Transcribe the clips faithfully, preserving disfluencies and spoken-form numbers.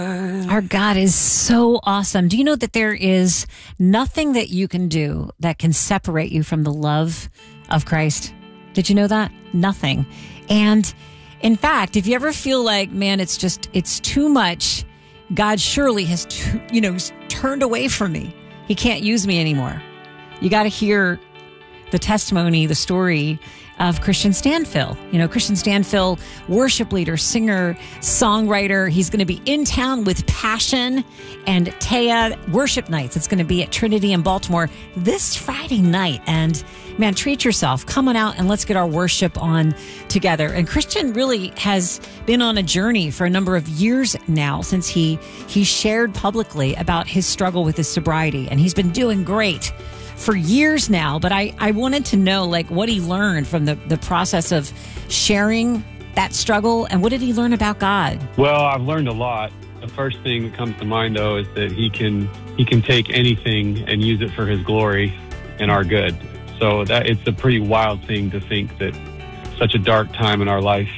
Our God is so awesome. Do you know that there is nothing that you can do that can separate you from the love of Christ? Did you know that? Nothing. And in fact, if you ever feel like, man, it's just, it's too much, God surely has, too, you know, turned away from me. He can't use me anymore. You got to hear the testimony, the story of Christian Stanfill. You know, Christian Stanfill, worship leader, singer, songwriter. He's going to be in town with Passion and Taya worship nights. It's going to be at Trinity in Baltimore this Friday night. And man, treat yourself. Come on out and let's get our worship on together. And Christian really has been on a journey for a number of years now since he he shared publicly about his struggle with his sobriety. And he's been doing great for years now, but I, I wanted to know like what he learned from the, the process of sharing that struggle, and what did he learn about God? Well, I've learned a lot. The first thing that comes to mind, though, is that he can he can take anything and use it for his glory and our good. So that it's a pretty wild thing to think that such a dark time in our life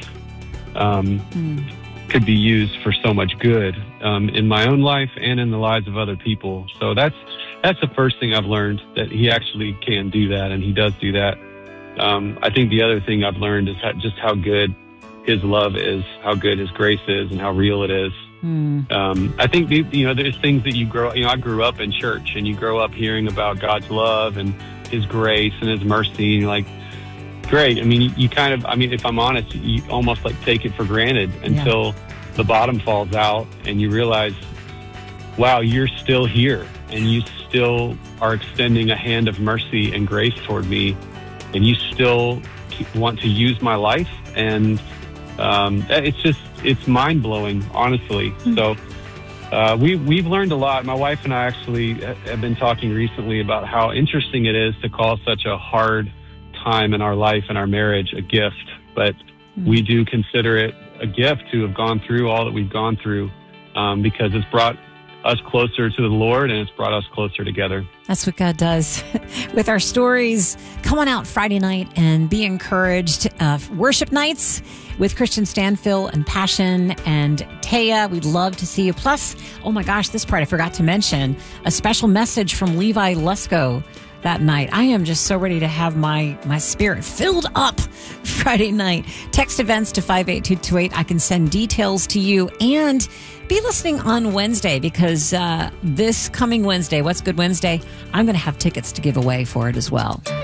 um, mm. could be used for so much good um, in my own life and in the lives of other people. So that's That's the first thing I've learned, that he actually can do that, and he does do that. Um, I think the other thing I've learned is how, just how good his love is, how good his grace is, and how real it is. Mm. Um, I think, you know, there's things that you grow, you know, I grew up in church, and you grow up hearing about God's love and his grace and his mercy, and you're like, great. I mean, you, you kind of, I mean, if I'm honest, you almost like take it for granted until yeah. the bottom falls out and you realize, wow, you're still here. And you still are extending a hand of mercy and grace toward me, and you still want to use my life. And um, it's just, it's mind blowing, honestly. Mm-hmm. So uh, we, we've learned a lot. My wife and I actually have been talking recently about how interesting it is to call such a hard time in our life and our marriage a gift. But mm-hmm. we do consider it a gift to have gone through all that we've gone through um, because it's brought us closer to the Lord, and it's brought us closer together. That's what God does with our stories. Come on out Friday night and be encouraged. Uh, worship nights with Christian Stanfill and Passion and Taya. We'd love to see you. Plus, oh my gosh, this part I forgot to mention, a special message from Levi Lusko that night. I am just so ready to have my, my spirit filled up Friday night. Text events to five eight two two eight. I can send details to you, and be listening on Wednesday, because uh, this coming Wednesday, What's Good Wednesday, I'm going to have tickets to give away for it as well.